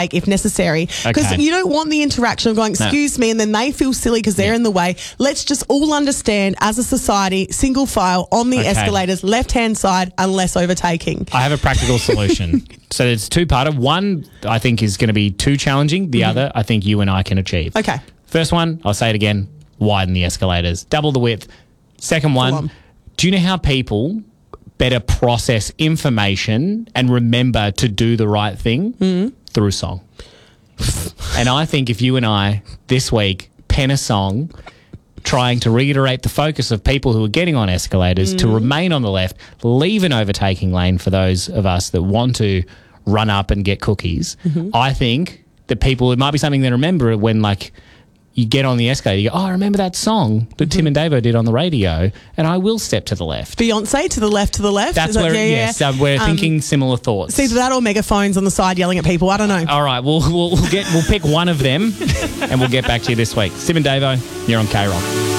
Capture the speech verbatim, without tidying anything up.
overtake if necessary. Because Okay. you don't want the interaction of going, excuse me, and then they feel silly because they're Yeah. in the way. Let's just all understand as a society, single file on the Okay. escalators, left-hand side, unless overtaking. I have a practical solution. So it's two-parter. One, I think, is going to be too challenging. The Mm-hmm. other, I think you and I can achieve. Okay. First one, I'll say it again, widen the escalators. Double the width. Second Go on. one, do you know how people better process information and remember to do the right thing? Mm-hmm. Through song. And I think if you and I, this week, pen a song trying to reiterate the focus of people who are getting on escalators to remain on the left, leave an overtaking lane for those of us that want to run up and get cookies. I think that people, it might be something they remember when, like, you get on the escalator, you go, oh, I remember that song that Tim and Davo did on the radio, and I will step to the left. Beyonce to the left, to the left. That's Is that- where, yeah, yeah. yes, uh, we're Um, thinking similar thoughts. It's either that or megaphones on the side yelling at people. I don't know. All right, we'll, we'll, we'll, get, we'll pick one of them, and we'll get back to you this week. Tim and Davo, you're on K-Rock.